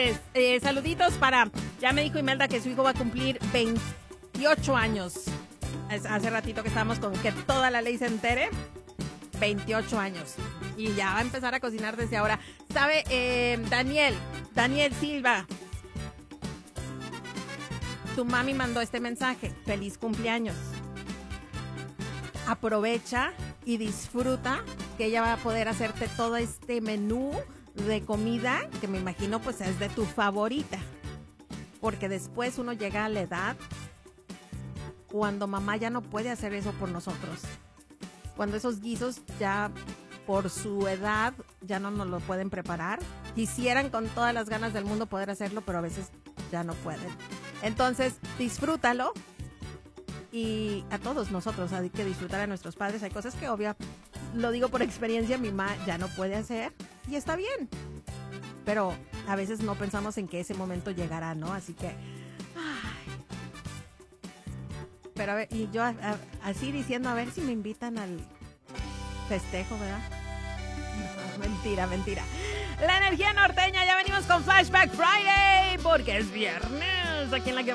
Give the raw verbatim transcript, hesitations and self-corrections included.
Eh, saluditos para, ya me dijo Imelda que su hijo va a cumplir veintiocho años. Es, hace ratito que estábamos con que toda la ley se entere. veintiocho años. Y ya va a empezar a cocinar desde ahora. ¿Sabe, eh, Daniel? Daniel Silva. Tu mami mandó este mensaje. Feliz cumpleaños. Aprovecha y disfruta que ella va a poder hacerte todo este menú de comida que me imagino pues es de tu favorita, porque después uno llega a la edad cuando mamá ya no puede hacer eso por nosotros, cuando esos guisos ya por su edad ya no nos lo pueden preparar. Quisieran con todas las ganas del mundo poder hacerlo, pero a veces ya no pueden. Entonces disfrútalo, y a todos nosotros hay que disfrutar a nuestros padres. Hay cosas que obvio, lo digo por experiencia, mi mamá ya no puede hacer y está bien, pero a veces no pensamos en que ese momento llegará, ¿no? Así que ay. Pero a ver, y yo a, a, así diciendo a ver si me invitan al festejo, ¿verdad? No, mentira, mentira. La energía norteña, ya venimos con Flashback Friday porque es viernes aquí en la que